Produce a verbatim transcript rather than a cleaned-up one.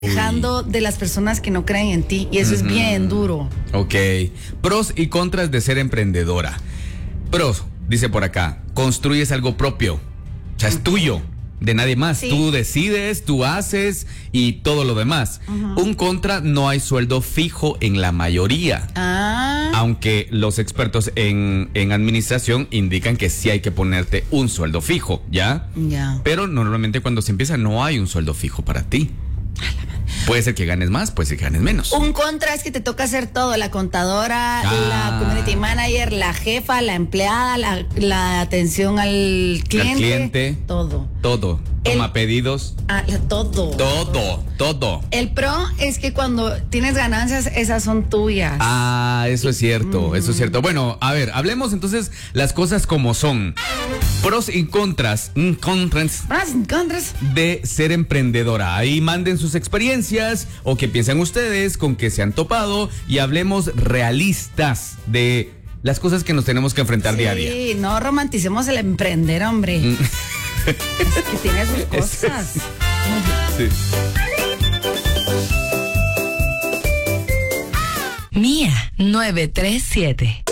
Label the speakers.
Speaker 1: Dejando de las personas que no creen en ti, y eso uh-huh. es bien duro.
Speaker 2: Ok. Pros y contras de ser emprendedora. Pros, dice por acá, construyes algo propio. O sea, es tuyo, de nadie más. Sí. Tú decides, tú haces y todo lo demás. Uh-huh. Un contra, no hay sueldo fijo en la mayoría.
Speaker 1: Ah.
Speaker 2: Aunque los expertos en, en administración indican que sí hay que ponerte un sueldo fijo, ¿ya?
Speaker 1: Ya.
Speaker 2: Pero normalmente cuando se empieza no hay un sueldo fijo para ti. Puede ser que ganes más, puede ser que ganes menos.
Speaker 1: Un contra es que te toca hacer todo: la contadora, ah. la community manager, la jefa, la empleada, la, la atención al cliente.
Speaker 2: Al cliente.
Speaker 1: Todo.
Speaker 2: Todo. Toma
Speaker 1: El,
Speaker 2: pedidos.
Speaker 1: Ah, todo.
Speaker 2: Todo, todo.
Speaker 1: El pro es que cuando tienes ganancias, esas son tuyas.
Speaker 2: Ah, eso es cierto, mm. eso es cierto. Bueno, a ver, hablemos entonces las cosas como son. Pros y contras, contras,
Speaker 1: Pros y contras
Speaker 2: de ser emprendedora. Ahí manden sus experiencias o qué piensan ustedes, con qué se han topado, y hablemos realistas de las cosas que nos tenemos que enfrentar
Speaker 1: sí,
Speaker 2: día a día.
Speaker 1: Sí, no romanticemos el emprender, hombre. Mm. Es que tiene sus cosas.
Speaker 2: Sí.
Speaker 3: Mía novecientos treinta y siete.